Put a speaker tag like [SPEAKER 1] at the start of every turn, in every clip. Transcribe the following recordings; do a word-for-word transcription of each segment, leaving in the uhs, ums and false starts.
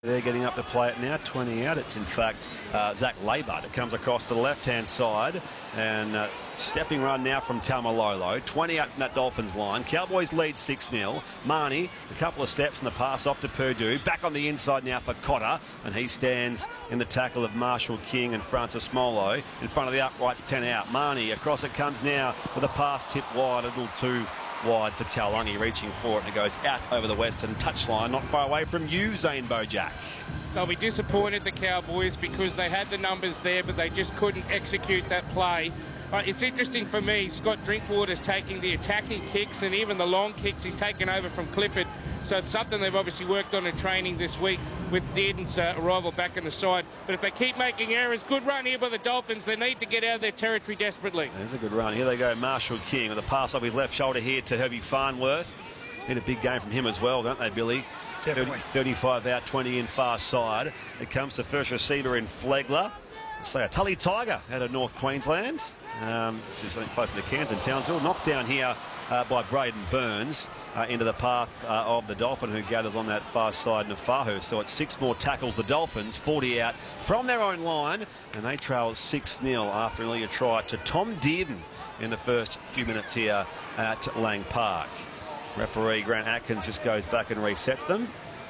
[SPEAKER 1] They're getting up to play it now, twenty out. It's in fact uh, Zach Laybut. It comes across the left-hand side and uh, stepping run now from Taumalolo. twenty out from that Dolphins line. Cowboys lead six nil. Marnie, a couple of steps and the pass off to Purdue. Back on the inside now for Cotter, and he stands in the tackle of Marshall King and Francis Molo. In front of the uprights, ten out. Marnie, across it comes now with a pass tipped wide, a little too wide for Taulagi, reaching for it, and it goes out over the western touchline, not far away from you, Zane Bojack.
[SPEAKER 2] They'll be disappointed, the Cowboys, because they had the numbers there, but they just couldn't execute that play. Uh, it's interesting for me, Scott Drinkwater's taking the attacking kicks and even the long kicks he's taken over from Clifford. So it's something they've obviously worked on in training this week with Dearden's uh, arrival back in the side. But if they keep making errors, good run here by the Dolphins. They need to get out of their territory desperately.
[SPEAKER 1] There's a good run. Here they go, Marshall King with a pass off his left shoulder here to Herbie Farnworth. Need a big game from him as well, don't they, Billy?
[SPEAKER 3] Definitely.
[SPEAKER 1] thirty-five out, twenty in far side. It comes to first receiver in Flegler. So a Tully Tiger out of North Queensland. Um, which is closer to Cairns and Townsville. Knocked down here uh, by Braden Burns uh, into the path uh, of the Dolphin, who gathers on that far side, Nafahu. So it's six more tackles. The Dolphins, forty out from their own line, and they trail six nil after an earlier try to Tom Dearden in the first few minutes here at Lang Park. Referee Grant Atkins just goes back and resets them.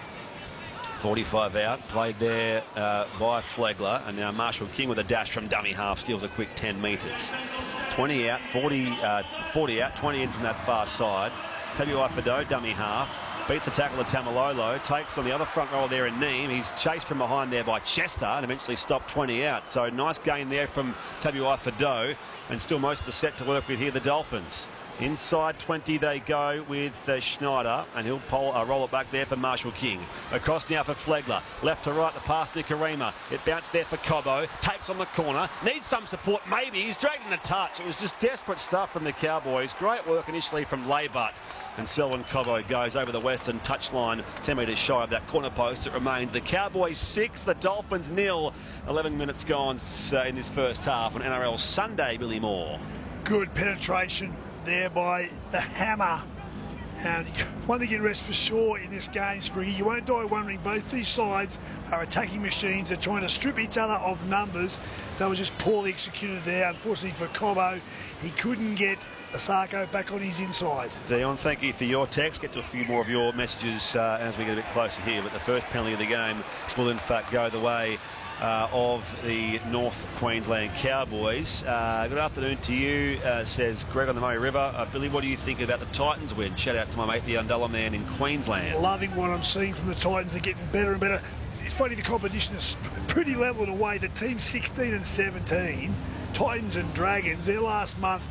[SPEAKER 1] forty-five out, played there uh, by Flegler, and now Marshall King with a dash from dummy half, steals a quick ten metres. twenty out, forty, uh, forty out, twenty in from that far side. Tabuai Fido, dummy half, beats the tackle of Taumalolo, takes on the other front rower there in Neem. He's chased from behind there by Chester and eventually stopped twenty out. So nice gain there from Tabuai Fido, and still most of the set to work with here, the Dolphins. Inside twenty they go with uh, Schneider, and he'll pull, uh, roll it back there for Marshall King. Across now for Flegler. Left to right, the pass to Karima. It bounced there for Cobbo. Takes on the corner. Needs some support, maybe. He's dragged in a touch. It was just desperate stuff from the Cowboys. Great work initially from Laybut. And Selwyn Cobbo goes over the western touchline, ten metres shy of that corner post. It remains the Cowboys six, the Dolphins nil. eleven minutes gone uh, in this first half on N R L Sunday, Billy Moore.
[SPEAKER 3] Good penetration there by the hammer. And one thing you can rest for sure in this game, Spriggy, you won't die wondering both these sides are attacking machines. They're trying to strip each other of numbers. They were just poorly executed there. Unfortunately for Cobbo, he couldn't get Asako back on his inside.
[SPEAKER 1] Dion, thank you for your text. Get to a few more of your messages uh, as we get a bit closer here. But the first penalty of the game will in fact go the way Uh, of the North Queensland Cowboys. Uh, good afternoon to you, uh, says Greg on the Murray River. Uh, Billy, what do you think about the Titans win? Shout out to my mate, the Undullah man in Queensland.
[SPEAKER 3] Loving what I'm seeing from the Titans. They're getting better and better. It's funny, the competition is pretty level in a way. The team sixteen and seventeen, Titans and Dragons, their last month,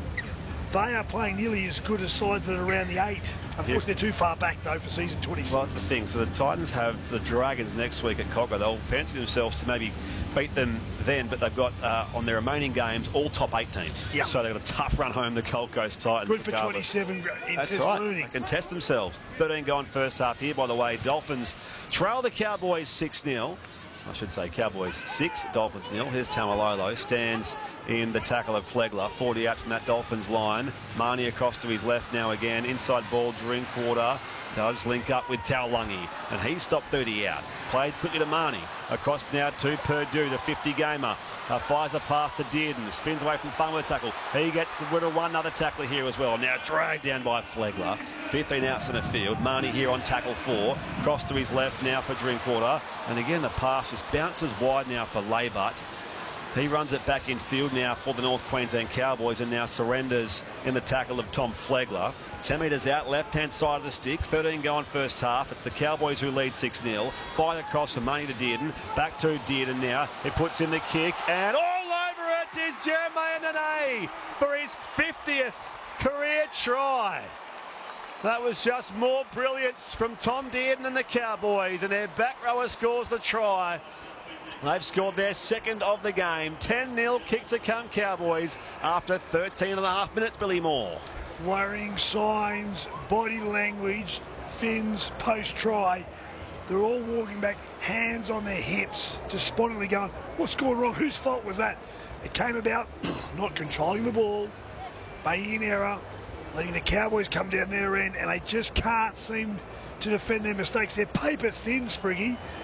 [SPEAKER 3] they are playing nearly as good as sides that are around the eight. Unfortunately, yep. They're too far back, though, for season twenty-six.
[SPEAKER 1] Well, that's the thing. So the Titans have the Dragons next week at Cocker. They'll fancy themselves to maybe beat them then, but they've got, uh, on their remaining games, all top eight teams.
[SPEAKER 3] Yep.
[SPEAKER 1] So they've got a tough run home, the Gold Coast Titans.
[SPEAKER 3] Good for twenty-seven in
[SPEAKER 1] That's
[SPEAKER 3] test
[SPEAKER 1] right.
[SPEAKER 3] learning.
[SPEAKER 1] They can test themselves. thirteen gone first half here, by the way. Dolphins trail the Cowboys six nil. I should say Cowboys six, Dolphins nil. Here's Taumalolo, stands in the tackle of Flegler, forty out from that Dolphins line. Marnie across to his left now again. Inside ball, Drinkwater does link up with Taulagi, and he stopped thirty out. Played quickly to Marnie. Across now to Purdue, the fifty gamer. Uh, fires the pass to Dearden. Spins away from Farnworth tackle. He gets rid of one other tackler here as well. Now dragged down by Flegler. fifteen out centre field. Marnie here on tackle four. Cross to his left now for Drinkwater. And again, the pass just bounces wide now for Laybut. He runs it back in field now for the North Queensland Cowboys, and now surrenders in the tackle of Tom Flegler. ten metres out, left-hand side of the sticks. thirteen going first half. It's the Cowboys who lead six nil. Fired across from Money to Dearden. Back to Dearden now. He puts in the kick, and all over it is Jermaine Nene for his fiftieth career try. That was just more brilliance from Tom Dearden and the Cowboys, and their back rower scores the try. They've scored their second of the game. ten nil kick to come Cowboys after thirteen and a half minutes, Billy Moore.
[SPEAKER 3] Worrying signs, body language, Finn's post-try. They're all walking back, hands on their hips, despondently going, what's gone wrong? Whose fault was that? It came about not controlling the ball, making an error, letting the Cowboys come down their end, and they just can't seem to defend their mistakes. They're paper thin, Spriggy.